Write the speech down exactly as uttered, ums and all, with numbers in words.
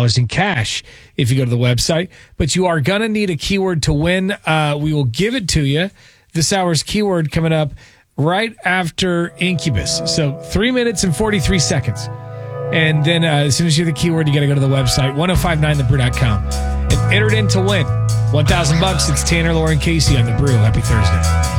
dollars in cash if you go to the website. But you are going to need a keyword to win. Uh, we will give it to you. This hour's keyword coming up right after Incubus. So three minutes and forty-three seconds. And then uh, as soon as you hear the keyword, you got to go to the website, ten fifty-nine the brew dot com, and enter it in to win one thousand bucks. It's Tanner, Lauren, Casey on The Brew. Happy Thursday.